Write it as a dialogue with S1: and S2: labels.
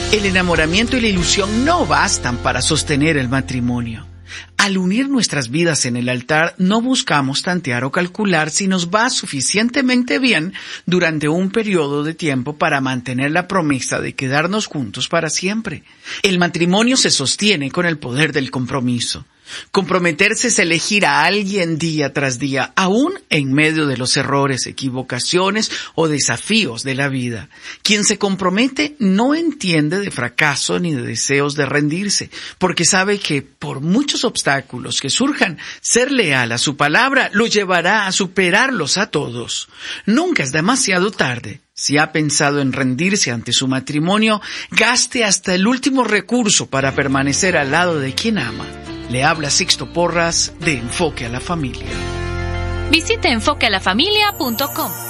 S1: El enamoramiento y la ilusión no bastan para sostener el matrimonio. Al unir nuestras vidas en el altar, no buscamos tantear o calcular si nos va suficientemente bien durante un periodo de tiempo para mantener la promesa de quedarnos juntos para siempre. El matrimonio se sostiene con el poder del compromiso. Comprometerse es elegir a alguien día tras día, aún en medio de los errores, equivocaciones o desafíos de la vida. Quien se compromete no entiende de fracaso ni de deseos de rendirse, porque sabe que por muchos obstáculos que surjan, ser leal a su palabra lo llevará a superarlos a todos. Nunca es demasiado tarde. Si ha pensado en rendirse ante su matrimonio, gaste hasta el último recurso para permanecer al lado de quien ama. Le habla Sixto Porras de Enfoque a la Familia.
S2: Visite enfoquealafamilia.com.